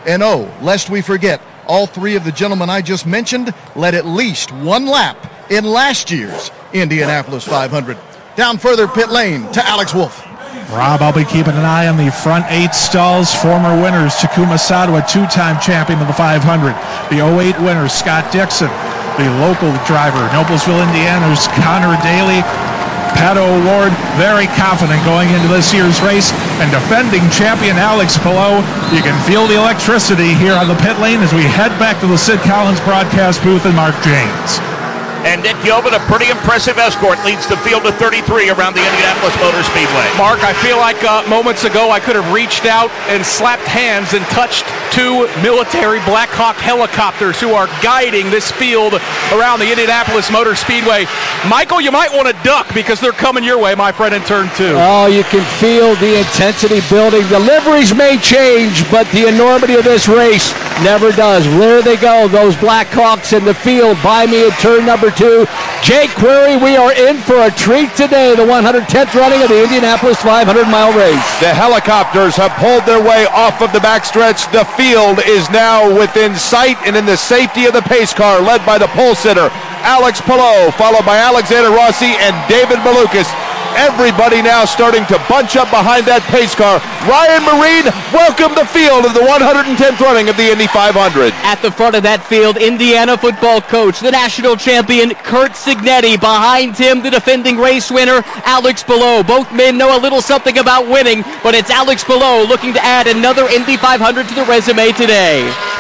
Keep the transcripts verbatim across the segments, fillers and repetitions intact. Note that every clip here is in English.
And oh, lest we forget, all three of the gentlemen I just mentioned led at least one lap in last year's Indianapolis five hundred. Down further pit lane to Alex Wolf. Rob, I'll be keeping an eye on the front eight stalls. Former winners, Takuma Sato, a two-time champion of the five hundred. The oh eight winner, Scott Dixon. The local driver, Noblesville, Indiana's Connor Daly. Pato Award, very confident going into this year's race. And defending champion Alex Palou. You can feel the electricity here on the pit lane as we head back to the Sid Collins broadcast booth and Mark James. And Nick Gilman, a pretty impressive escort, leads the field of thirty-three around the Indianapolis Motor Speedway. Mark, I feel like uh, moments ago I could have reached out and slapped hands and touched two military Black Hawk helicopters who are guiding this field around the Indianapolis Motor Speedway. Michael, you might want to duck because they're coming your way, my friend, in turn two. Oh, you can feel the intensity building. The liveries may change, but the enormity of this race never does. There they go, those Black Hawks in the field by me at turn number two. Jake Query, we are in for a treat today, the one hundred tenth running of the Indianapolis five hundred mile race. The helicopters have pulled their way off of the backstretch. The field is now within sight and in the safety of the pace car, led by the pole sitter, Alex Palou, followed by Alexander Rossi and David Malukas. Everybody now starting to bunch up behind that pace car. Ryan Marine, welcome the field of the one hundred tenth running of the Indy five hundred. At the front of that field, Indiana football coach, the national champion, Kurt Signetti. Behind him, the defending race winner, Alex Palou. Both men know a little something about winning, but it's Alex Palou looking to add another Indy five hundred to the resume today.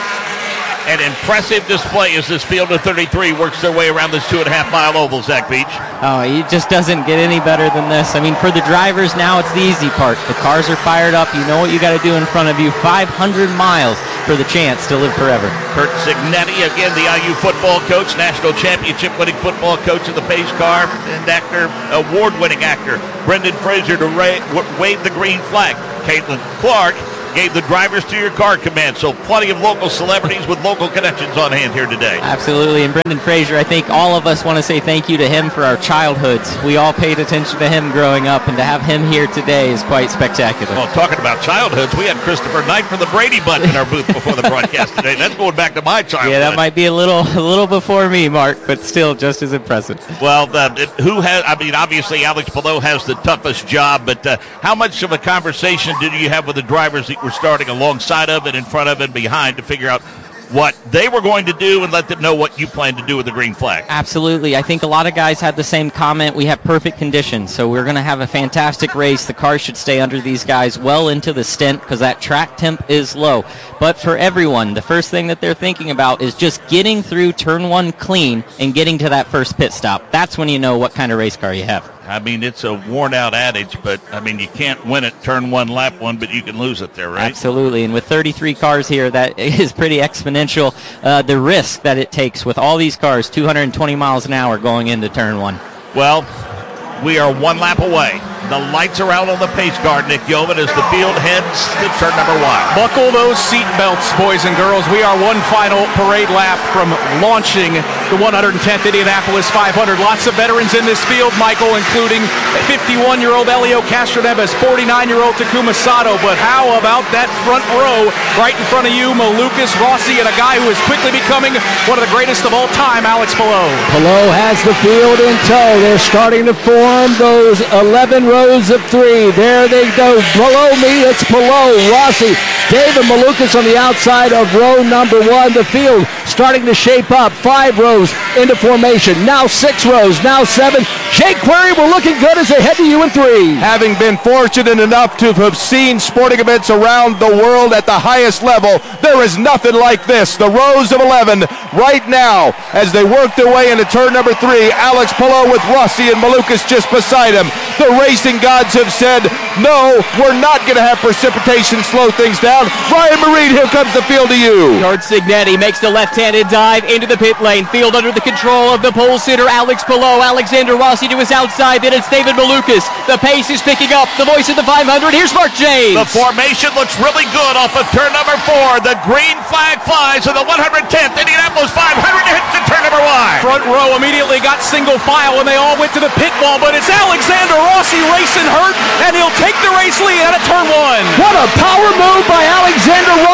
An impressive display as this field of thirty-three works their way around this two and a half mile oval, Zach Beach. Oh, it just doesn't get any better than this. I mean, for the drivers now, it's the easy part. The cars are fired up. You know what you got to do in front of you. five hundred miles for the chance to live forever. Kurt Signetti, again, the I U football coach, national championship winning football coach of the pace car, and actor, award-winning actor, Brendan Fraser to ra- wave the green flag. Caitlin Clark gave the drivers to your car command, so plenty of local celebrities with local connections on hand here today. Absolutely, and Brendan Fraser, I think all of us want to say thank you to him for our childhoods. We all paid attention to him growing up, and to have him here today is quite spectacular. Well, talking about childhoods, we had Christopher Knight from the Brady Bunch in our booth before the broadcast today. That's going back to my childhood. Yeah, that might be a little a little before me, Mark, but still just as impressive. Well, uh, who has, I mean, obviously Alex Palou has the toughest job, but uh, how much of a conversation did you have with the drivers that were starting alongside of it, in front of it, and behind to figure out what they were going to do and let them know what you plan to do with the green flag? Absolutely. I think a lot of guys had the same comment. We have perfect conditions, so we're going to have a fantastic race. The cars should stay under these guys well into the stint because that track temp is low. But for everyone, the first thing that they're thinking about is just getting through turn one clean and getting to that first pit stop. That's when you know what kind of race car you have. I mean, it's a worn-out adage, but, I mean, you can't win it turn one, lap one, but you can lose it there, right? Absolutely, and with thirty-three cars here, that is pretty exponential. Uh, the risk that it takes with all these cars, two hundred twenty miles an hour going into turn one. Well, we are one lap away. The lights are out on the pace car, Nick Gilman, as the field heads to turn number one. Buckle those seat belts, boys and girls. We are one final parade lap from launching the one hundred tenth Indianapolis five hundred. Lots of veterans in this field, Michael, including fifty-one-year-old Elio Castroneves, forty-nine-year-old Takuma Sato. But how about that front row right in front of you, Malukas, Rossi, and a guy who is quickly becoming one of the greatest of all time, Alex Palou. Palou has the field in tow. They're starting to form those eleven rows of three. There they go. Below me, it's Palou, Rossi, David Malukas on the outside of row number one. The field starting to shape up. Five rows into formation. Now six rows. Now seven. Jake Query, we're looking good as they head to you in three. Having been fortunate enough to have seen sporting events around the world at the highest level, there is nothing like this. The rows of eleven right now as they work their way into turn number three. Alex Palou with Rossi and Malukas just beside him. The racing gods have said, no, we're not going to have precipitation slow things down. Ryan Marine, here comes the field to you. George Signetti makes the left-handed dive into the pit lane. Field under the control of the pole sitter, Alex Palou. Alexander Rossi to his outside. Then it's David Malukas. The pace is picking up. The voice of the five hundred. Here's Mark James. The formation looks really good off of turn number four. The green flag flies and the one hundred tenth Indianapolis five hundred hits to turn number one. Front row immediately got single file when they all went to the pit wall, but it's Alexander Rossi racing hurt, and he'll take the race lead out of turn one. What a power move by Alexander Rossi.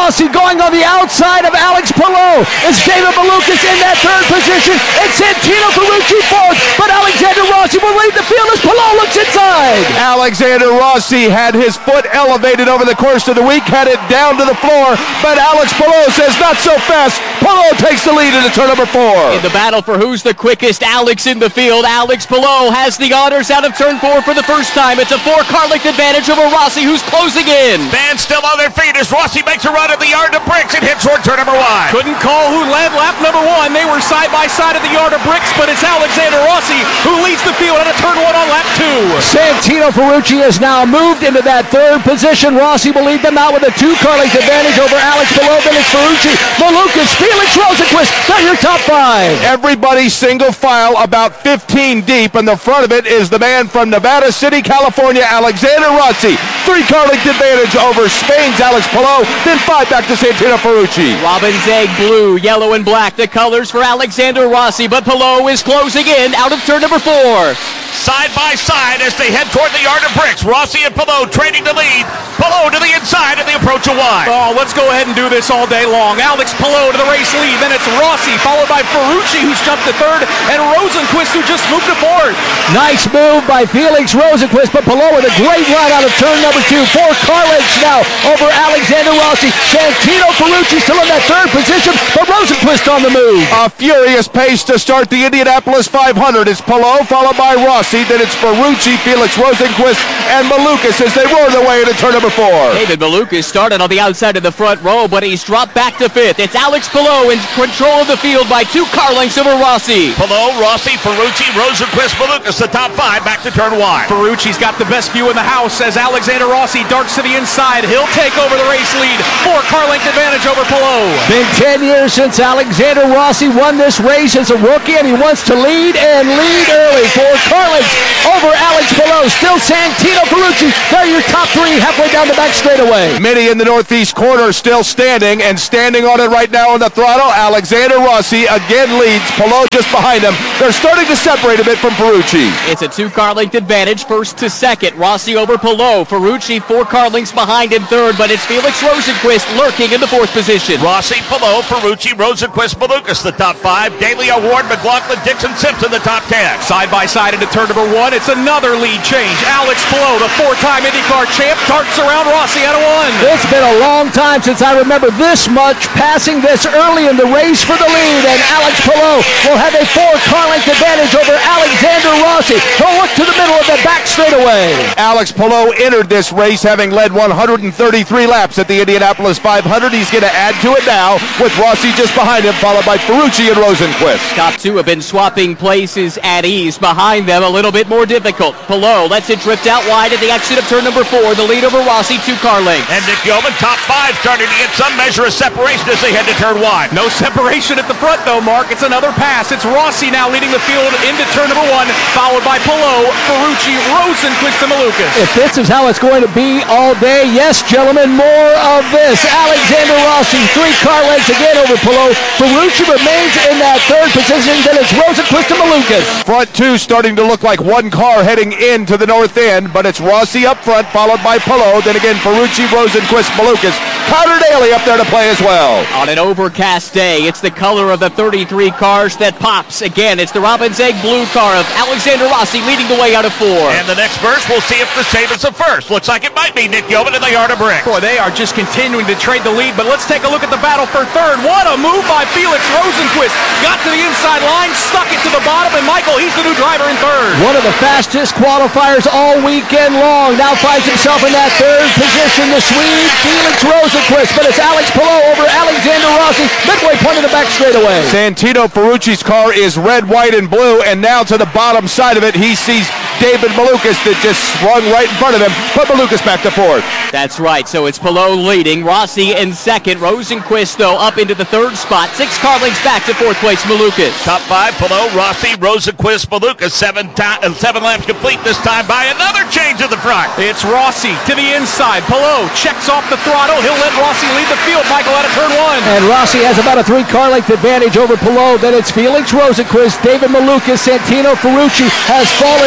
Rossi going on the outside of Alex Palou. It's David Malukas in that third position. It's Santino Ferrucci fourth, but Alexander Rossi will lead the field as Palou looks inside. Alexander Rossi had his foot elevated over the course of the week, had it down to the floor, but Alex Palou says not so fast. Palou takes the lead into turn number four. In the battle for who's the quickest Alex in the field, Alex Palou has the honors out of turn four for the first time. It's a four-car length advantage over Rossi, who's closing in. Fans still on their feet as Rossi makes a run at the yard of bricks and hits toward turn number one. Couldn't call who led lap number one. They were side by side at the yard of bricks, but it's Alexander Rossi who leads the field out of turn one on lap two. Santino Ferrucci has now moved into that third position. Rossi will lead them out with a two-car length advantage over Alex Palou. Then it's Ferrucci, Malukas, Felix Rosenquist. They're your top five. Everybody single file, about fifteen deep. In the front of it is the man from Nevada City, California, Alexander Rossi. Three-car length advantage over Spain's Alex Palou. Then five back to Santino Ferrucci. Robin's egg blue, yellow, and black, the colors for Alexander Rossi, but Palou is closing in out of turn number four. Side by side as they head toward the yard of bricks. Rossi and Palou trading the lead. Palou to the inside and the approach of wide. Oh, let's go ahead and do this all day long. Alex Palou to the race lead. Then it's Rossi, followed by Ferrucci, who's jumped to third, and Rosenquist, who just moved to fourth. Nice move by Felix Rosenquist, but Palou with a great run out of turn number two. Four car lengths now over Alexander Rossi. Santino Ferrucci still in that third position, but Rosenquist on the move. A furious pace to start the Indianapolis five hundred. It's Palou followed by Rossi. Then it's Ferrucci, Felix Rosenquist, and Malukas as they roar their way into turn number four. David Malukas started on the outside of the front row, but he's dropped back to fifth. It's Alex Palou in control of the field by two car lengths over Rossi. Palou, Rossi, Ferrucci, Rosenquist, Malukas, the top five, back to turn one. Ferrucci's got the best view in the house as Alexander Rossi darts to the inside. He'll take over the race lead. Four car length advantage over Palou. Been ten years since Alexander Rossi won this race as a rookie, and he wants to lead and lead early. Four car lengths over Alex Palou. Still Santino Ferrucci. They're your top three halfway down the back straightaway. Many in the northeast corner still standing, and standing on it right now on the throttle, Alexander Rossi again leads. Palou just behind him. They're starting to separate a bit from Ferrucci. It's a two-car length advantage, first to second. Rossi over Palou. Ferrucci four car lengths behind in third, but it's Felix Rosenquist lurking in the fourth position. Rossi, Palou, Ferrucci, Rosenquist, Malukas, the top five. Daly, Award, McLaughlin, Dixon, Simpson, the top ten. Side by side into turn number one, it's another lead change. Alex Palou, the four-time IndyCar champ, darts around Rossi out of one. It's been a long time since I remember this much passing this early in the race for the lead, and Alex Palou will have a four-car length advantage over Alexander Rossi. He'll look to the middle of the back straightaway. Alex Palou entered this race having led one hundred thirty-three laps at the Indianapolis five hundred. He's going to add to it now with Rossi just behind him, followed by Ferrucci and Rosenquist. Top two have been swapping places at ease. Behind them, a little bit more difficult. Palou lets it drift out wide at the exit of turn number four. The lead over Rossi, two car lengths. And Nick Yeoman, top five, starting to get some measure of separation as they head to turn one. No separation at the front, though, Mark. It's another pass. It's Rossi now leading the field into turn number one, followed by Palou, Ferrucci, Rosenquist, and Malukas. If this is how it's going to be all day, yes, gentlemen, more of this. Alexander Rossi, three car lengths again over Palou. Ferrucci remains in that third position. Then it's Rosenquist and Malukas. Front two starting to look like one car heading into the north end, but it's Rossi up front, followed by Palou. Then again, Ferrucci, Rosenquist, Malukas. Powder Daly up there to play as well. On an overcast day, it's the color of the thirty-three cars that pops. Again, it's the Robin's Egg blue car of Alexander Rossi leading the way out of four. And the next verse, we'll see if the same as the first. Looks like it might be Nick Yeoman in the yard of bricks. Boy, they are just continuing to trade the lead, but let's take a look at the battle for third. What a move by Felix Rosenquist. Got to the inside line, stuck it to the bottom, and Michael, he's the new driver in third. One of the fastest qualifiers all weekend long. Now finds himself in that third position. The Swede, Felix Rosenquist, but it's Alex Palou over Alexander Rossi. Midway point of the back straightaway. Santino Ferrucci's car is red, white, and blue, and now to the bottom side of it, he sees David Malukas that just swung right in front of him. Put Malukas back to fourth. That's right, so it's Palou leading, Rossi in second, Rosenquist, though, up into the third spot. Six car lengths back to fourth place, Malukas. Top five, Palou, Rossi, Rosenquist, Malukas. Seven, ta- uh, seven laps complete this time by another change at the front. It's Rossi to the inside. Palou checks off the throttle. He'll let Rossi lead the field, Michael, out of turn one. And Rossi has about a three car length advantage over Palou. Then it's Felix Rosenquist, David Malukas, Santino Ferrucci has fallen back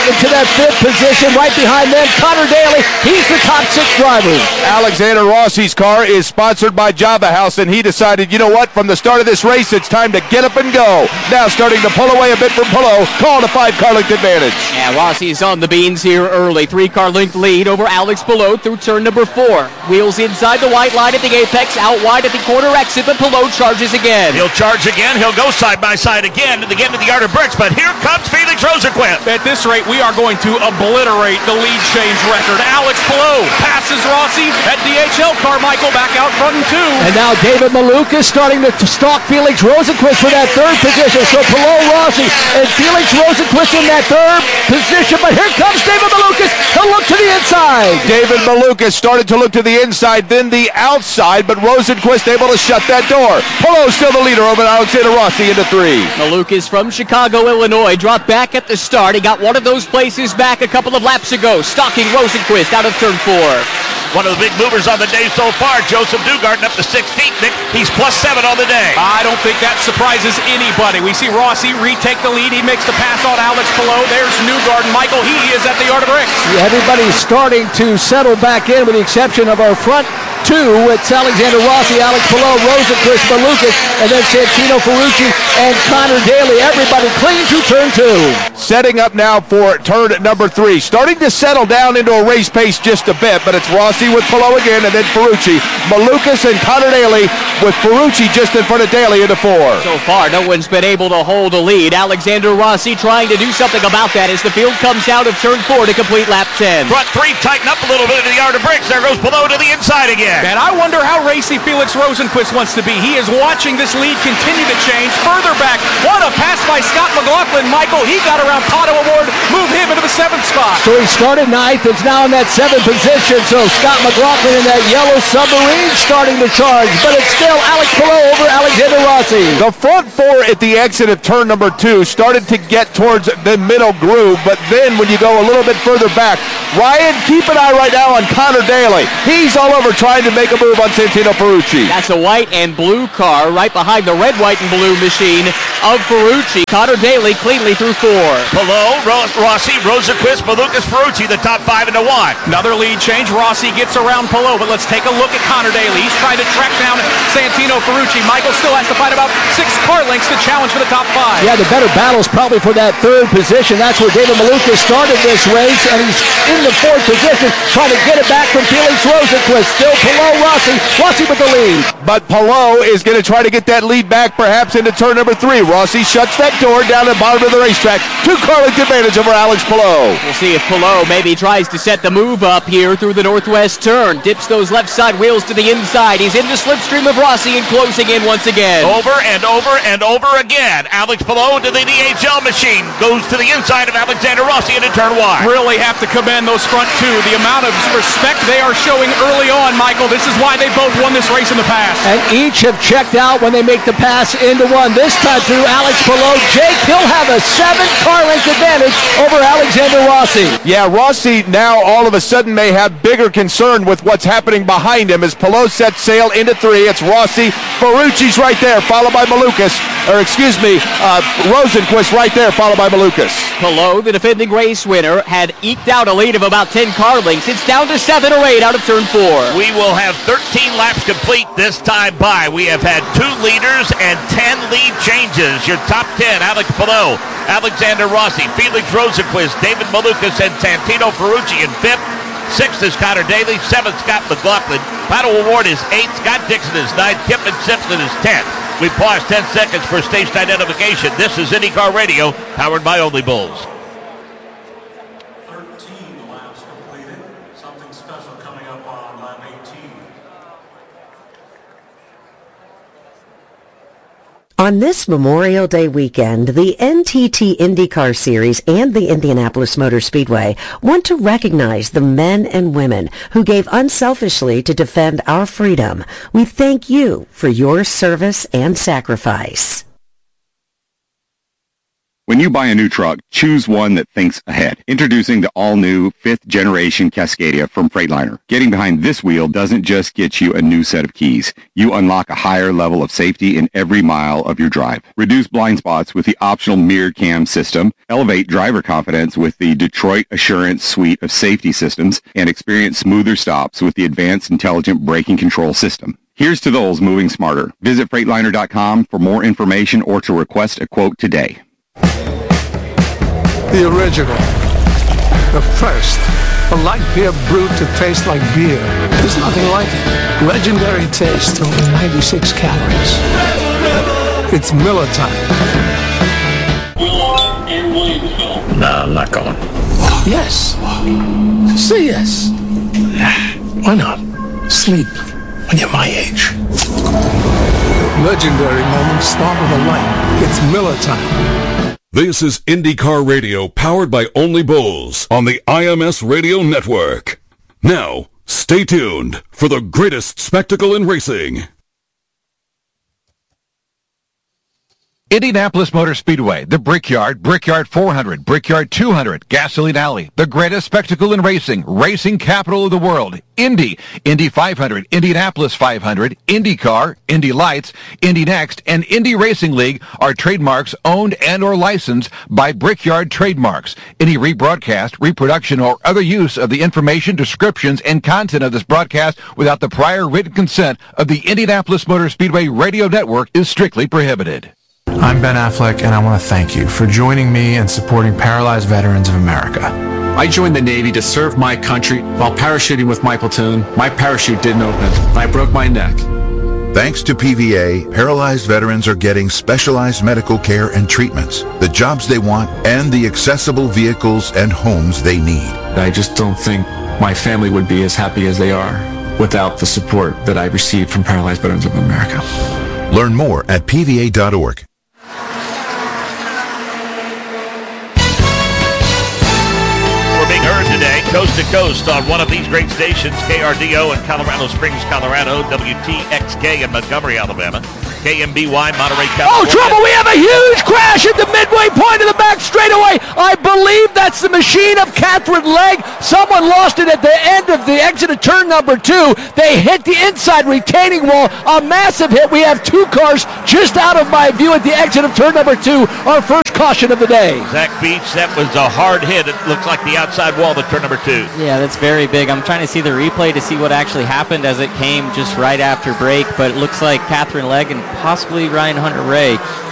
into that fifth position. Right behind them, Connor Daly. He's the top six driver. Alexander Rossi's car is sponsored by Java House, and he decided, you know what, from the start of this race, it's time to get up and go. Now starting to pull away a bit from Palou, called a five-car length advantage. Yeah, Rossi's on the beans here early. Three-car length lead over Alex Palou through turn number four. Wheels inside the white line at the apex, out wide at the corner exit, but Palou charges again. He'll charge again. He'll go side by side again to the end of the yard of bricks, but here comes Felix Rosenquist. At this rate, we are going to obliterate the lead change record. Alex Palou passes Rossi at D H L Carmichael back out front in two. And now David Malukas starting to stalk Felix Rosenquist for that third position. So Palou, Rossi, and Felix Rosenquist in that third position. But here comes David Malukas. He'll look to the inside. David Malukas started to look to the inside, then the outside, but Rosenquist able to shut that door. Palou still the leader over Alexander Rossi into three. Malukas from Chicago, Illinois, dropped back at the start. He got one of those places back a couple of laps ago, stalking Rosenquist out of turn four. One of the big movers on the day so far, Joseph Newgarden up to sixteenth. Nick, he's plus seven on the day. I don't think that surprises anybody. We see Rossi retake the lead. He makes the pass on Alex Palou. There's Newgarden. Michael, he is at the yard of bricks. Yeah, everybody's starting to settle back in with the exception of our front two. It's Alexander Rossi, Alex Palou, Rosenquist, Malukas, and then Santino Ferrucci and Connor Daly. Everybody clean to turn two. Setting up now for turn number three. Starting to settle down into a race pace just a bit, but it's Rossi with Palou again, and then Ferrucci. Malukas and Connor Daly with Ferrucci just in front of Daly into four. So far, no one's been able to hold a lead. Alexander Rossi trying to do something about that as the field comes out of turn four to complete lap ten. Front three tighten up a little bit in the yard of bricks. There goes Palou to the inside again. And I wonder how racy Felix Rosenquist wants to be. He is watching this lead continue to change. Further back, what a pass by Scott McLaughlin. Michael, he got around Pato Award, move him into the seventh spot. So he started ninth. It's now in that seventh position. So Scott McLaughlin in that yellow submarine starting to charge. But it's still Alex Palou over Alexander Rossi. The front four at the exit of turn number two started to get towards the middle groove, but then when you go a little bit further back, Ryan, keep an eye right now on Connor Daly. He's all over trying to make a move on Santino Ferrucci. That's a white and blue car right behind the red, white, and blue machine of Ferrucci. Connor Daly cleanly through four. Palou, Ro- Rossi, Rosenquist, Malukas, Ferrucci, the top five into one. Another lead change. Rossi gets around Palou, but let's take a look at Connor Daly. He's trying to track down Santino Ferrucci. Michael still has to fight about six car lengths to challenge for the top five. Yeah, the better battle's probably for that third position. That's where David Malukas started this race, and he's in the fourth position trying to get it back from Felix Rosenquist. Still Palou, Rossi. Rossi with the lead. But Palou is going to try to get that lead back perhaps into turn number three. Rossi shuts that door down at the bottom of the racetrack. Two car length advantage over Alex Palou. We'll see if Palou maybe tries to set the move up here through the northwest turn. Dips those left side wheels to the inside. He's in the slipstream of Rossi and closing in once again. Over and over and over again. Alex Palou to the D H L machine. Goes to the inside of Alexander Rossi into turn one. Really have to commend those front two. The amount of respect they are showing early on, Michael. This is why they both won this race in the past. And each have checked out when they make the pass into one. This time through Alex Palou. Jake, he'll have a seven car length advantage over Alexander Rossi. Yeah, Rossi now all of a sudden may have bigger concern with what's happening behind him as Palou sets sail into three. It's Rossi. Ferrucci's right there, followed by Malukas. Or excuse me, uh, Rosenquist right there, followed by Malukas. Palou, the defending race winner, had eked out a lead of about ten car lengths. It's down to seven or eight out of turn four. We will have thirteen laps complete this time by. We have had two leaders and ten lead changes. Your top ten, Alex Palou, Alexander Rossi, Felix Rosenquist, David Malukas, and Santino Ferrucci in fifth. Sixth is Connor Daly. Seventh, Scott McLaughlin. Pato Award is eighth. Scott Dixon is ninth. Kipman Simpson is tenth. We pause ten seconds for station identification. This is IndyCar Radio, powered by Only Bulls. thirteen laps completed. Something special coming up on lap eighteen. On this Memorial Day weekend, the N T T IndyCar Series and the Indianapolis Motor Speedway want to recognize the men and women who gave unselfishly to defend our freedom. We thank you for your service and sacrifice. When you buy a new truck, choose one that thinks ahead. Introducing the all-new fifth generation Cascadia from Freightliner. Getting behind this wheel doesn't just get you a new set of keys. You unlock a higher level of safety in every mile of your drive. Reduce blind spots with the optional mirror cam system. Elevate driver confidence with the Detroit Assurance suite of safety systems. And experience smoother stops with the advanced intelligent braking control system. Here's to those moving smarter. Visit Freightliner dot com for more information or to request a quote today. The original, the first, a light beer brewed to taste like beer. There's nothing like it. Legendary taste, only ninety-six calories. It's Miller time. No, I'm not going. Yes. Say yes. Why not? Sleep when you're my age. Legendary moments start with a light. It's Miller time. This is IndyCar Radio, powered by Only Bulls on the I M S Radio Network. Now, stay tuned for the greatest spectacle in racing. Indianapolis Motor Speedway, the Brickyard, Brickyard four hundred, Brickyard two hundred, Gasoline Alley, the greatest spectacle in racing, racing capital of the world, Indy, Indy five hundred, Indianapolis five hundred, IndyCar, Indy Lights, Indy Next, and Indy Racing League are trademarks owned and or licensed by Brickyard Trademarks. Any rebroadcast, reproduction, or other use of the information, descriptions, and content of this broadcast without the prior written consent of the Indianapolis Motor Speedway Radio Network is strictly prohibited. I'm Ben Affleck, and I want to thank you for joining me and supporting Paralyzed Veterans of America. I joined the Navy to serve my country. While parachuting with my platoon, my parachute didn't open, and I broke my neck. Thanks to P V A, paralyzed veterans are getting specialized medical care and treatments, the jobs they want, and the accessible vehicles and homes they need. I just don't think my family would be as happy as they are without the support that I received from Paralyzed Veterans of America. Learn more at P V A dot org. Being heard today, coast to coast, on one of these great stations, K R D O in Colorado Springs, Colorado, W T X K in Montgomery, Alabama, K M B Y, Monterey, California. Oh, trouble! We have a huge crash at the midway point of the back straightaway. I believe that's the machine of Catherine Legg. Someone lost it at the end of the exit of turn number two. They hit the inside retaining wall. A massive hit. We have two cars just out of my view at the exit of turn number two. Our first caution of the day. Zach Beach, that was a hard hit. It looks like the outside wall to turn number two. Yeah, that's very big. I'm trying to see the replay to see what actually happened as it came just right after break, but it looks like Catherine Legg and possibly Ryan Hunter-Reay.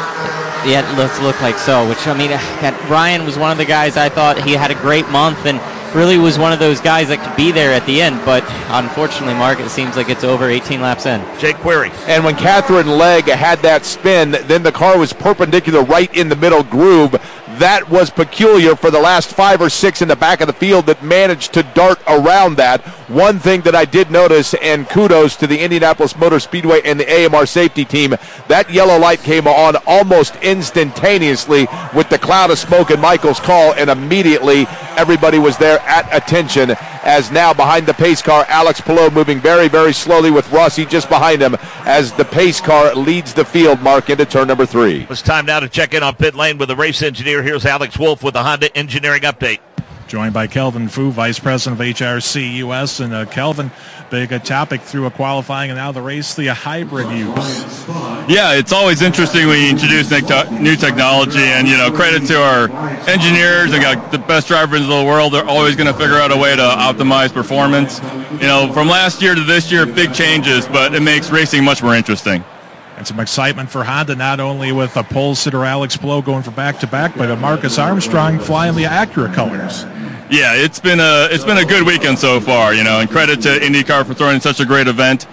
Yeah, it looks look like so, which, I mean, Ryan was one of the guys I thought he had a great month and really was one of those guys that could be there at the end, but unfortunately, Mark, it seems like it's over eighteen laps in. Jake Query. And when Catherine Legg had that spin, then the car was perpendicular right in the middle groove. That was peculiar for the last five or six in the back of the field that managed to dart around that. One thing that I did notice, and kudos to the Indianapolis Motor Speedway and the A M R safety team, that yellow light came on almost instantaneously with the cloud of smoke and Michael's call, and immediately everybody was there at attention, as now behind the pace car, Alex Palou moving very, very slowly with Rossi just behind him as the pace car leads the field, Mark, into turn number three. It's time now to check in on pit lane with the race engineer. Here's Alex Wolf with the Honda Engineering Update. Joined by Kelvin Fu, Vice President of H R C U S. And uh, Kelvin, big uh, topic through a qualifying and now the race, the uh, hybrid use. Yeah, it's always interesting when you introduce new technology, and, you know, credit to our engineers. They got the best drivers in the world. They're always going to figure out a way to optimize performance. You know, from last year to this year, big changes, but it makes racing much more interesting. And some excitement for Honda, not only with a pole sitter Alex Palou going for back-to-back, but a Marcus Armstrong flying the Acura colors. Yeah, it's been a it's been a good weekend so far, you know, and credit to IndyCar for throwing such a great event.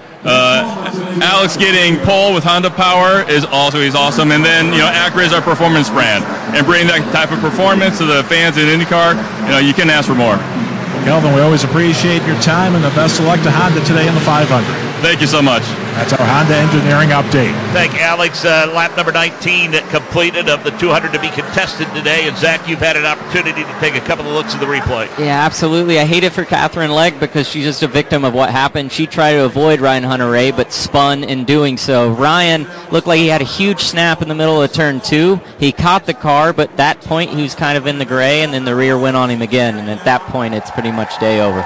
Uh, Alex getting pole with Honda Power is also he's awesome, and then, you know, Acura is our performance brand, and bringing that type of performance to the fans in IndyCar, you know, you can ask for more. Kelvin, we always appreciate your time, and the best of luck to Honda today in the five hundred. Thank you so much. That's our Honda Engineering update. Thank you, Alex. Uh, lap number nineteen completed of the two hundred to be contested today. And Zach, you've had an opportunity to take a couple of looks at the replay. Yeah, absolutely. I hate it for Catherine Legg because she's just a victim of what happened. She tried to avoid Ryan Hunter-Reay, but spun in doing so. Ryan looked like he had a huge snap in the middle of turn two. He caught the car, but at that point he was kind of in the gray, and then the rear went on him again. And at that point, it's pretty much day over.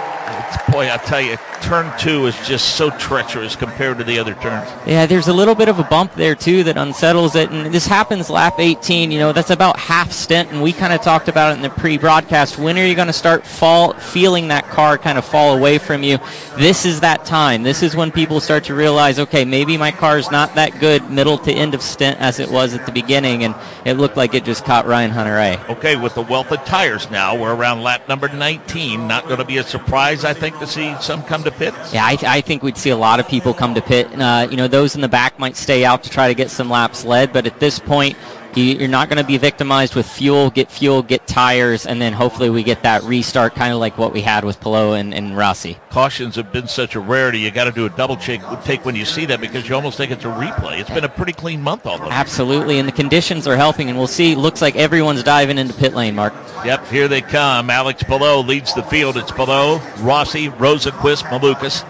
Boy, I'll tell you, turn two is just so treacherous compared to the other turns. Yeah, there's a little bit of a bump there, too, that unsettles it. And this happens lap eighteen. You know, that's about half stint, and we kind of talked about it in the pre-broadcast. When are you going to start fall, feeling that car kind of fall away from you? This is that time. This is when people start to realize, okay, maybe my car's not that good middle to end of stint as it was at the beginning, and it looked like it just caught Ryan Hunter-Reay. Okay, with the wealth of tires now, we're around lap number nineteen. Not going to be a surprise, I think, to see some come to pit. Yeah, I, th- I think we'd see a lot of people come to pit. Uh, you know, those in the back might stay out to try to get some laps led, but at this point, you, you're not going to be victimized with fuel, get fuel, get tires, and then hopefully we get that restart, kind of like what we had with Palou and, and Rossi. Cautions have been such a rarity. You got to do a double check take when you see that because you almost think it's a replay. It's been a pretty clean month already. Absolutely, and the conditions are helping, and we'll see. Looks like everyone's diving into pit lane, Mark. Yep, here they come. Alex Palou leads the field. It's Palou, Rossi, Rosenquist, Malukas.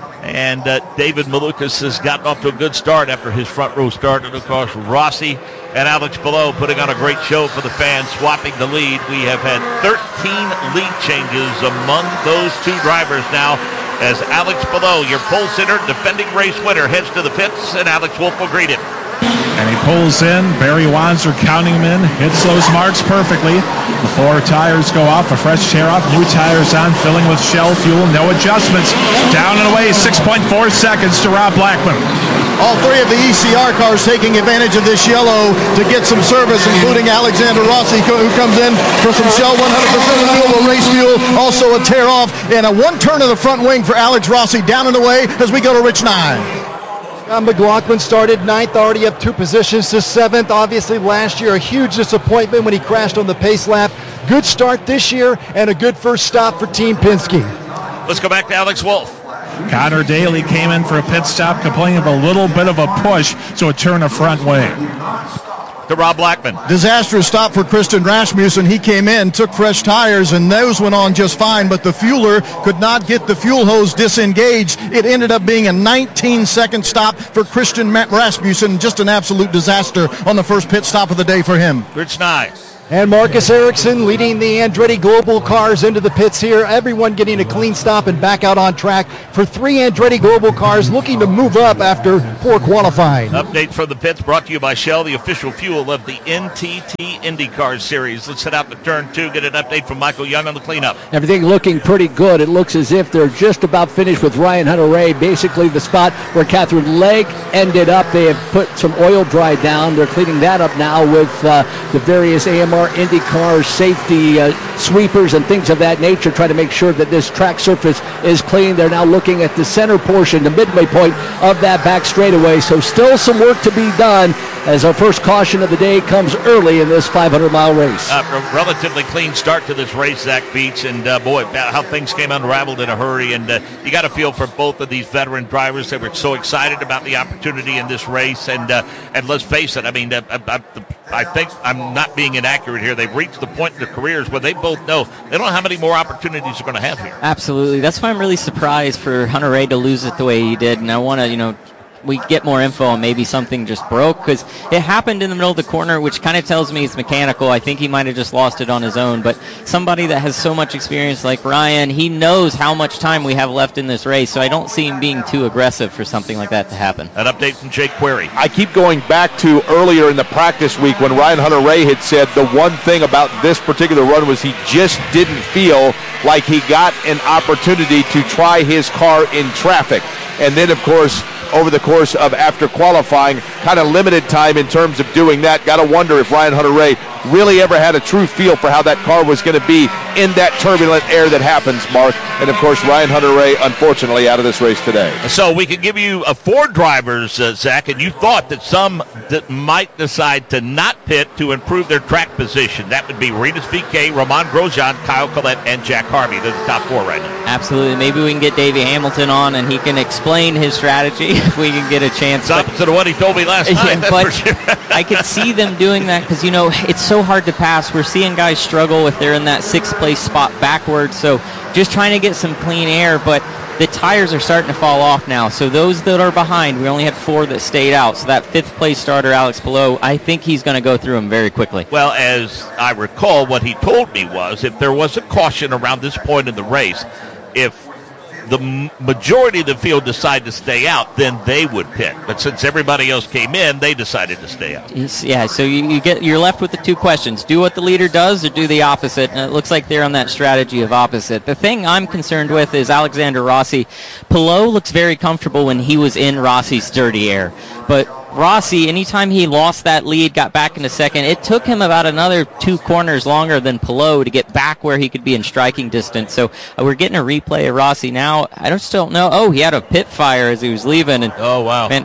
And uh, David Malukas has gotten off to a good start after his front row start. And, of course, Rossi and Alex Palou putting on a great show for the fans, swapping the lead. We have had thirteen lead changes among those two drivers now as Alex Palou, your pole sitter, defending race winner, heads to the pits, and Alex Wolff will greet him. And he pulls in. Barry Wanzer counting him in. Hits those marks perfectly. The four tires go off. A fresh tear off. New tires on. Filling with Shell fuel. No adjustments. Down and away. six point four seconds to Rob Blackman. All three of the E C R cars taking advantage of this yellow to get some service, including Alexander Rossi, who comes in for some Shell one hundred percent renewable race fuel. Also a tear off and a one turn of the front wing for Alex Rossi. Down and away as we go to Rich nine. Scott McLaughlin started ninth, already up two positions to seventh. Obviously, last year, a huge disappointment when he crashed on the pace lap. Good start this year and a good first stop for Team Penske. Let's go back to Alex Wolff. Connor Daly came in for a pit stop, complaining of a little bit of a push, so a turn of front wing. To Rob Blackman. Disastrous stop for Kristen Rasmussen. He came in, took fresh tires, and those went on just fine, but the fueler could not get the fuel hose disengaged. It ended up being a nineteen-second stop for Kristen Rasmussen. Just an absolute disaster on the first pit stop of the day for him. Rich Nye. And Marcus Ericsson leading the Andretti Global cars into the pits here. Everyone getting a clean stop and back out on track for three Andretti Global cars looking to move up after poor qualifying. Update from the pits brought to you by Shell, the official fuel of the N T T IndyCar Series. Let's head out to turn two, get an update from Michael Young on the cleanup. Everything looking pretty good. It looks as if they're just about finished with Ryan Hunter-Reay. Basically the spot where Catherine Legg ended up. They have put some oil dry down. They're cleaning that up now with uh, the various A M R IndyCar safety uh, sweepers and things of that nature, trying to make sure that this track surface is clean. They're now looking at the center portion, the midway point of that back straightaway. So still some work to be done as our first caution of the day comes early in this five hundred mile race. Uh, a relatively clean start to this race, Zach Beach, and uh, boy, how things came unraveled in a hurry. And uh, you got to feel for both of these veteran drivers. They were so excited about the opportunity in this race, and uh, and let's face it, I mean, uh, I, I think I'm not being inaccurate here. They've reached the point in their careers where they both know they don't know how many more opportunities they're going to have here. Absolutely. That's why I'm really surprised for Hunter-Reay to lose it the way he did, and I want to, you know, we get more info on maybe something just broke, because it happened in the middle of the corner, which kind of tells me it's mechanical. I think he might have just lost it on his own, but somebody that has so much experience like Ryan, he knows how much time we have left in this race, so I don't see him being too aggressive for something like that to happen. An update from Jake Query. I keep going back to earlier in the practice week when Ryan Hunter-Reay had said the one thing about this particular run was he just didn't feel like he got an opportunity to try his car in traffic. And then, of course, over the course of after qualifying, kind of limited time in terms of doing that. Got to wonder if Ryan Hunter-Reay really ever had a true feel for how that car was going to be in that turbulent air that happens, Mark. And, of course, Ryan Hunter-Reay, unfortunately, out of this race today. So we could give you uh, four drivers, uh, Zach, and you thought that some that might decide to not pit to improve their track position. That would be Rinus V K, Romain Grosjean, Kyle Collette, and Jack Harvey. They're the top four right now. Absolutely. Maybe we can get Davey Hamilton on, and he can explain his strategy if we can get a chance. It's opposite of what he told me last night, yeah, that's but for sure. I could see them doing that because, you know, it's so hard to pass. We're seeing guys struggle if they're in that sixth place spot backwards. So just trying to get some clean air, but the tires are starting to fall off now. So those that are behind, we only had four that stayed out. So that fifth place starter, Alex Palou, I think he's going to go through them very quickly. Well, as I recall, what he told me was if there was a caution around this point in the race, if the majority of the field decide to stay out, then they would pit. But since everybody else came in, they decided to stay out. Yeah, so you, you get, you're left with the two questions. Do what the leader does or do the opposite? And it looks like they're on that strategy of opposite. The thing I'm concerned with is Alexander Rossi. Palou looks very comfortable when he was in Rossi's dirty air. But Rossi, anytime he lost that lead, got back into second, it took him about another two corners longer than Palou to get back where he could be in striking distance. So uh, we're getting a replay of Rossi now. I don't still know. Oh, he had a pit fire as he was leaving. And, oh, wow. Man,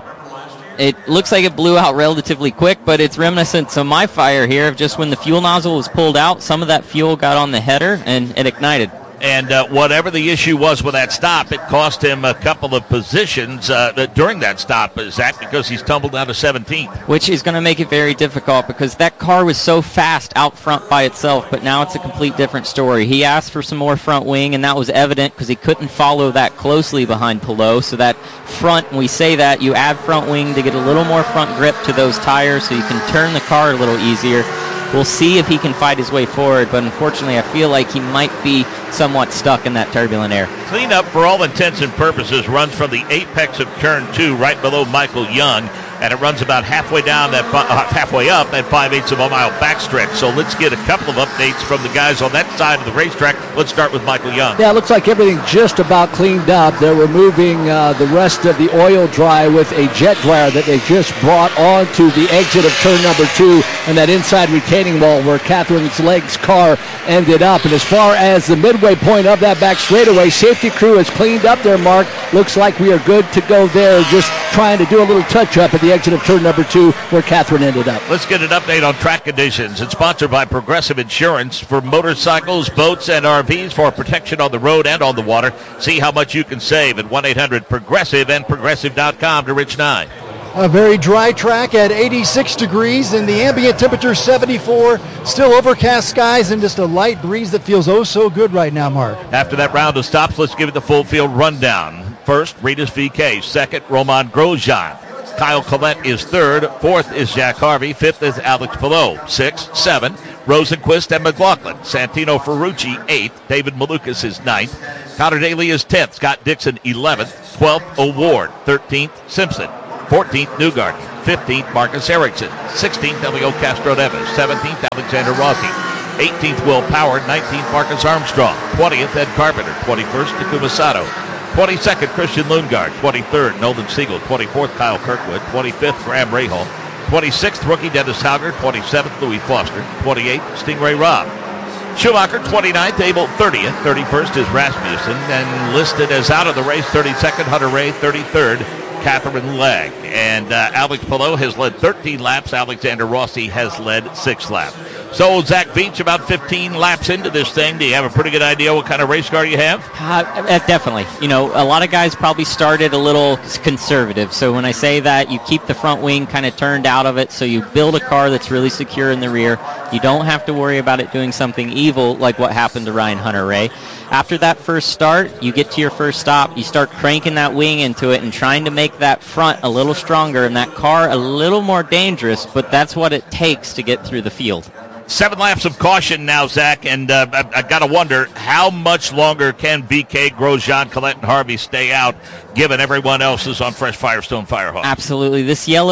it looks like it blew out relatively quick, but it's reminiscent of my fire here of just when the fuel nozzle was pulled out, some of that fuel got on the header and it ignited. And uh, whatever the issue was with that stop, it cost him a couple of positions uh, during that stop, Zach, because he's tumbled down to seventeenth. Which is going to make it very difficult because that car was so fast out front by itself, but now it's a complete different story. He asked for some more front wing, and that was evident because he couldn't follow that closely behind Palou. So that front, when we say that, you add front wing to get a little more front grip to those tires so you can turn the car a little easier. We'll see if he can fight his way forward, but unfortunately I feel like he might be somewhat stuck in that turbulent air. Cleanup, for all intents and purposes, runs from the apex of turn two right below Michael Young, and it runs about halfway down that uh, halfway up that five-eighths of a mile backstretch. So let's get a couple of updates from the guys on that side of the racetrack. Let's start with Michael Young. Yeah, it looks like everything just about cleaned up. They're removing uh, the rest of the oil dry with a jet dryer that they just brought onto the exit of turn number two and that inside retaining wall where Catherine Legg's car ended up. And as far as the midway point of that back straightaway, safety crew has cleaned up their mark. Looks like we are good to go there, just trying to do a little touch-up at the exit of turn number two where Catherine ended up. Let's get an update on track conditions. It's sponsored by Progressive Insurance for motorcycles, boats, and R Vs for protection on the road and on the water. See how much you can save at one eight hundred progressive and progressive dot com to Rich nine. A very dry track at eighty-six degrees and the ambient temperature seventy-four. Still overcast skies and just a light breeze that feels oh so good right now, Mark. After that round of stops, let's give it the full field rundown. First, Rinus V K. Second, Romain Grosjean. Kyle Collette is third. Fourth is Jack Harvey. Fifth is Alex Palou. Six, seven, Rosenquist and McLaughlin. Santino Ferrucci, eighth. David Malukas is ninth. Connor Daly is tenth. Scott Dixon, eleventh. twelfth, O'Ward. thirteenth, Simpson. fourteenth, Newgarden. fifteenth, Marcus Ericsson. sixteenth, Elio Castro-Neves. seventeenth, Alexander Rossi. eighteenth, Will Power. nineteenth, Marcus Armstrong. twentieth, Ed Carpenter. twenty-first, Takuma Sato. twenty-second, Christian Lundgaard. twenty-third, Nolan Siegel. twenty-fourth, Kyle Kirkwood. twenty-fifth, Graham Rahal. twenty-sixth, rookie Dennis Hauger. twenty-seventh, Louis Foster. twenty-eighth, Stingray Robb. Schumacher, twenty-ninth, Abel, thirtieth. thirty-first is Rasmussen. And listed as out of the race, thirty-second, Hunter-Reay. thirty-third, Catherine Legg. And uh, Alex Palou has led thirteen laps. Alexander Rossi has led six laps. So, Zach Veach, about fifteen laps into this thing, do you have a pretty good idea what kind of race car you have? Uh, definitely. You know, a lot of guys probably started a little conservative. So when I say that, you keep the front wing kind of turned out of it, so you build a car that's really secure in the rear. You don't have to worry about it doing something evil like what happened to Ryan Hunter-Reay. After that first start, you get to your first stop, you start cranking that wing into it and trying to make that front a little stronger and that car a little more dangerous, but that's what it takes to get through the field. Seven laps of caution now, Zach, and uh, I, I got to wonder how much longer can V K, Grosjean, Collette, and Harvey stay out, given everyone else is on fresh Firestone Firehawk? Absolutely. This yellow's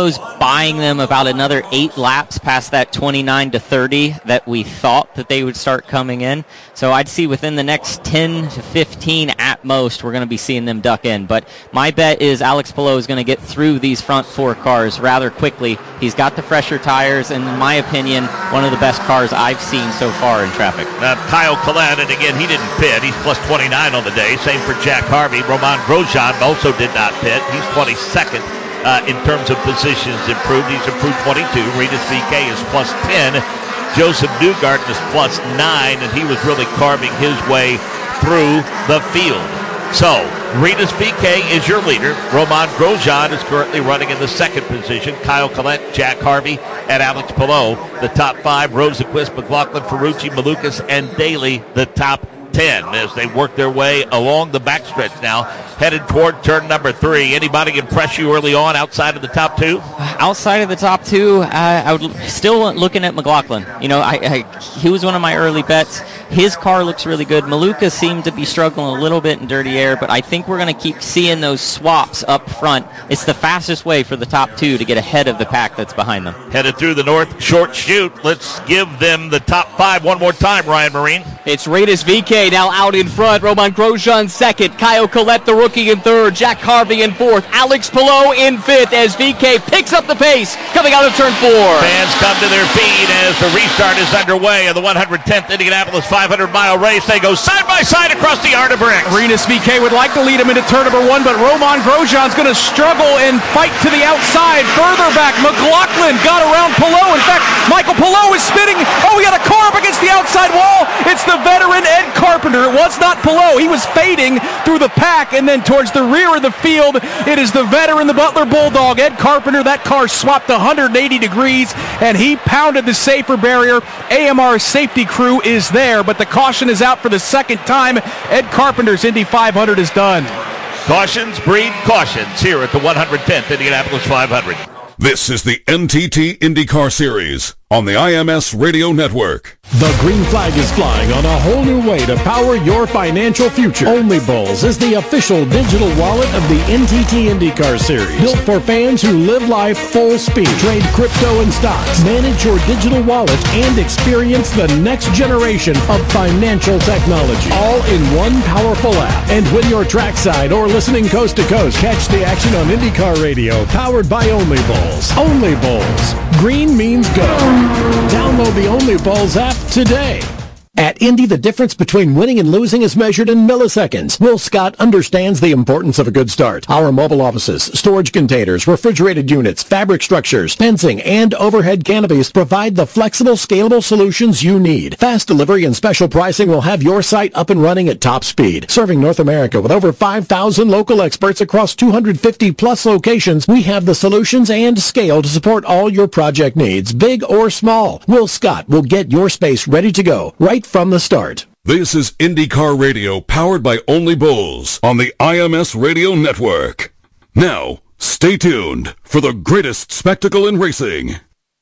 buying them about another eight laps past that twenty-nine to thirty that we thought that they would start coming in. So I'd see within the next ten to fifteen at most, we're going to be seeing them duck in. But my bet is Alex Palou is going to get through these front four cars rather quickly. He's got the fresher tires, and in my opinion, one of the best cars I've seen so far in traffic. Uh, Kyle Collette, and again, he didn't pit. He's plus twenty-nine on the day. Same for Jack Harvey. Roman Grosjean also did not pit. He's twenty-second uh, in terms of positions improved. He's improved twenty-two. Rinus V K is plus ten. Joseph Newgarden is plus nine, and he was really carving his way through the field. So, Rinus V K is your leader. Roman Grosjean is currently running in the second position. Kyle Collette, Jack Harvey, and Alex Palou. The top five, Rosenqvist, McLaughlin, Ferrucci, Malukas, and Daly, the top ten, as they work their way along the backstretch now, headed toward turn number three. Anybody impress you early on outside of the top two? Outside of the top two, uh, I would still looking at McLaughlin. You know, I, I he was one of my early bets. His car looks really good. Maluka seemed to be struggling a little bit in dirty air, but I think we're going to keep seeing those swaps up front. It's the fastest way for the top two to get ahead of the pack that's behind them. Headed through the north short chute. Let's give them the top five one more time, Ryan Marine. It's Rinus V K now out in front. Roman Grosjean second. Kyle Collette, the rookie, in third. Jack Harvey in fourth. Alex Palou in fifth as V K picks up the pace coming out of turn four. Fans come to their feet as the restart is underway of the one hundred tenth Indianapolis five hundred mile race. They go side by side across the yard of bricks. Rinus V K would like to lead him into turn number one, but Roman Grosjean's going to struggle and fight to the outside. Further back, McLaughlin got around Palou. In fact, Michael Palou is spinning. Oh, we got a car up against the outside wall. It's the veteran Ed Carpenter. It was not Palou. He was fading through the pack, and then towards the rear of the field, it is the veteran, the Butler Bulldog, Ed Carpenter. That car swapped one hundred eighty degrees, and he pounded the safer barrier. A M R safety crew is there, but the caution is out for the second time. Ed Carpenter's Indy five hundred is done. Cautions breed cautions here at the one hundred tenth Indianapolis five hundred. This is the N T T IndyCar Series on the I M S Radio Network. The green flag is flying on a whole new way to power your financial future. Only Bowls is the official digital wallet of the N T T IndyCar Series. Built for fans who live life full speed. Trade crypto and stocks. Manage your digital wallet and experience the next generation of financial technology. All in one powerful app. And when you're trackside or listening coast to coast, catch the action on IndyCar Radio, powered by Only Bowls. Only Bowls. Green means go. Download the Only Bowls app today. At Indy, the difference between winning and losing is measured in milliseconds. Will Scott understands the importance of a good start. Our mobile offices, storage containers, refrigerated units, fabric structures, fencing, and overhead canopies provide the flexible, scalable solutions you need. Fast delivery and special pricing will have your site up and running at top speed. Serving North America with over five thousand local experts across two hundred fifty plus locations, we have the solutions and scale to support all your project needs, big or small. Will Scott will get your space ready to go right from the start. This is IndyCar Radio, powered by Only Bowls on the I M S Radio Network. Now, stay tuned for the greatest spectacle in racing.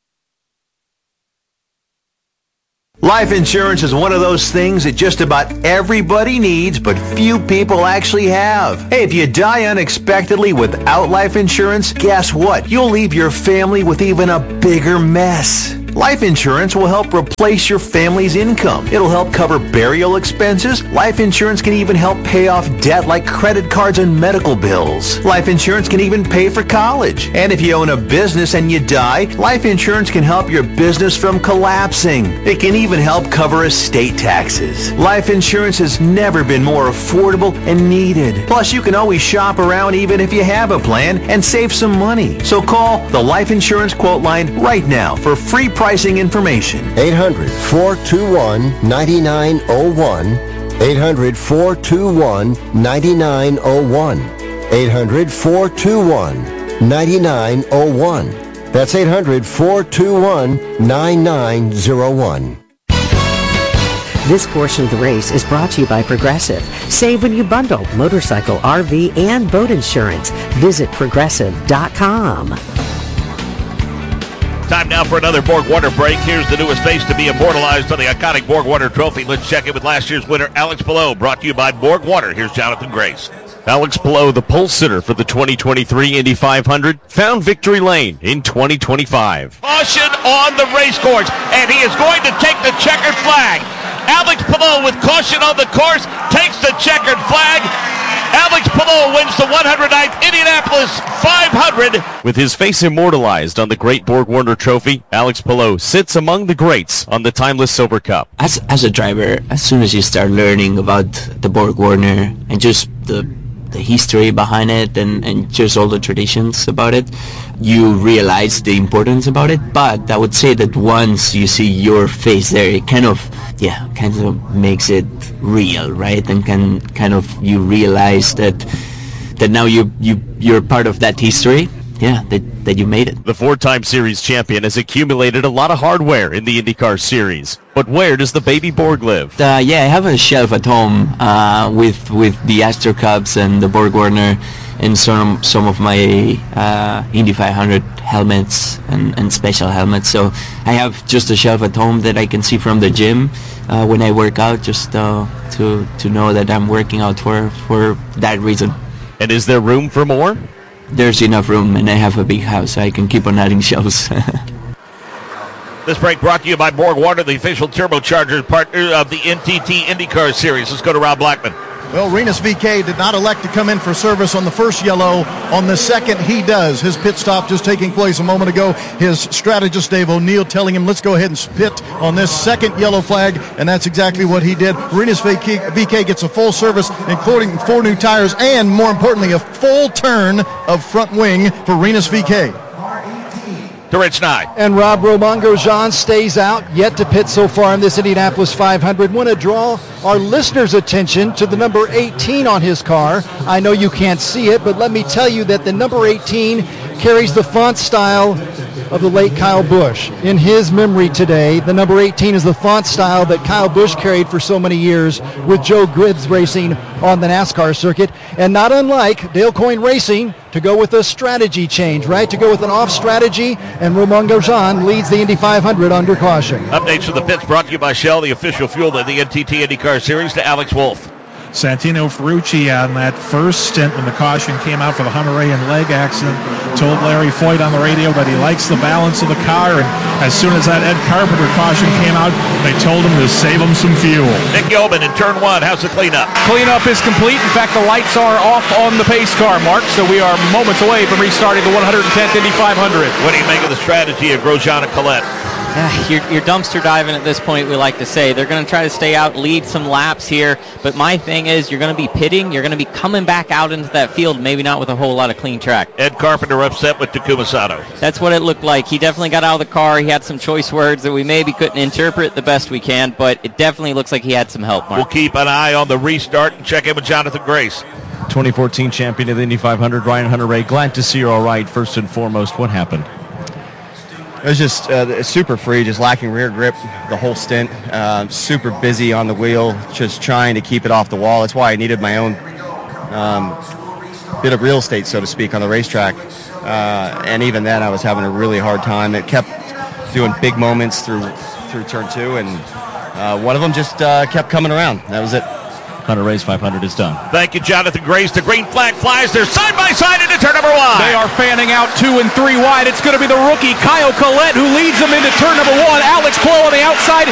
Life insurance is one of those things that just about everybody needs, but few people actually have. Hey, if you die unexpectedly without life insurance, guess what? You'll leave your family with even a bigger mess. Life insurance will help replace your family's income. It'll help cover burial expenses. Life insurance can even help pay off debt like credit cards and medical bills. Life insurance can even pay for college. And if you own a business and you die, life insurance can help your business from collapsing. It can even help cover estate taxes. Life insurance has never been more affordable and needed. Plus, you can always shop around even if you have a plan and save some money. So call the Life Insurance Quote Line right now for free pricing information. eight hundred, four two one, nine nine zero one. eight hundred, four two one, nine nine zero one. eight hundred, four two one, nine nine zero one. That's eight hundred, four two one, nine nine zero one. This portion of the race is brought to you by Progressive. Save when you bundle motorcycle, R V, and boat insurance. Visit progressive dot com. Time now for another BorgWarner break. Here's the newest face to be immortalized on the iconic BorgWarner trophy. Let's check in with last year's winner, Alex Palou, brought to you by BorgWarner. Here's Jonathan Grace. Alex Palou, the pole sitter for the twenty twenty-three Indy five hundred, found victory lane in twenty twenty-five. Caution on the race course, and he is going to take the checkered flag. Alex Palou with caution on the course takes the checkered flag. Alex Palou wins the one hundred ninth Indianapolis five hundred. With his face immortalized on the Great Borg Warner Trophy, Alex Palou sits among the greats on the Timeless Silver Cup. As as a driver, as soon as you start learning about the Borg Warner and just the the history behind it and, and just all the traditions about it, you realize the importance about it. But I would say that once you see your face there, it kind of, yeah, kind of makes it real, right? And can kind of you realize that that now you you you're part of that history. Yeah, that, that you made it. The four-time series champion has accumulated a lot of hardware in the IndyCar series. But where does the baby Borg live? Uh, yeah, I have a shelf at home uh, with with the Astor Cups and the Borg Warner and some some of my uh, Indy five hundred helmets and, and special helmets. So I have just a shelf at home that I can see from the gym uh, when I work out, just uh, to to know that I'm working out for, for that reason. And is there room for more? There's enough room, and I have a big house, so I can keep on adding shelves. This break brought to you by Borg Warner, the official turbocharger partner of the N T T IndyCar Series. Let's go to Rob Blackman. Well, Rinus V K did not elect to come in for service on the first yellow. On the second, he does. His pit stop just taking place a moment ago. His strategist, Dave O'Neill, telling him, let's go ahead and pit on this second yellow flag, and that's exactly what he did. Rinus V K gets a full service, including four new tires, and more importantly, a full turn of front wing for Rinus V K. To Rich Nye. And Rob Romain Grosjean stays out, yet to pit so far in this Indianapolis five hundred. Want to draw our listeners' attention to the number eighteen on his car. I know you can't see it, but let me tell you that the number eighteen carries the font style of the late Kyle Busch. In his memory today, the number eighteen is the font style that Kyle Busch carried for so many years with Joe Gibbs Racing on the NASCAR circuit. And not unlike Dale Coyne Racing, to go with a strategy change, right? To go with an off strategy, and Romain Grosjean leads the Indy five hundred under caution. Updates from the pits brought to you by Shell, the official fuel of the N T T IndyCar Series, to Alex Wolf. Santino Ferrucci on that first stint when the caution came out for the Hunter-Reay and leg accident told Larry Foyt on the radio that he likes the balance of the car, and as soon as that Ed Carpenter caution came out, they told him to save him some fuel. Nick Yeoman in turn one. How's the cleanup? Cleanup is complete. In fact, the lights are off on the pace car, Mark, so we are moments away from restarting the one hundred tenth Indy five hundred. What do you make of the strategy of Grosjean and Collette? Uh, you're, you're dumpster diving at this point, we like to say. They're going to try to stay out, lead some laps here. But my thing is, you're going to be pitting. You're going to be coming back out into that field, maybe not with a whole lot of clean track. Ed Carpenter upset with Takuma Sato. That's what it looked like. He definitely got out of the car. He had some choice words that we maybe couldn't interpret the best we can, but it definitely looks like he had some help, Mark. We'll keep an eye on the restart and check in with Jonathan Grace. twenty fourteen champion of the Indy five hundred, Ryan Hunter-Reay. Glad to see you're all right. First and foremost, what happened? It was just uh, super free, just lacking rear grip the whole stint. Uh, super busy on the wheel, just trying to keep it off the wall. That's why I needed my own um, bit of real estate, so to speak, on the racetrack. Uh, and even then, I was having a really hard time. It kept doing big moments through through turn two, and uh, one of them just uh, kept coming around. That was it. Hunter-Reay's five hundred is done. Thank you, Jonathan Grace. The green flag flies. They're side by side into turn number one. They are fanning out two and three wide. It's going to be the rookie, Kyle Collette, who leads them into turn number one. Alex Palou on the outside.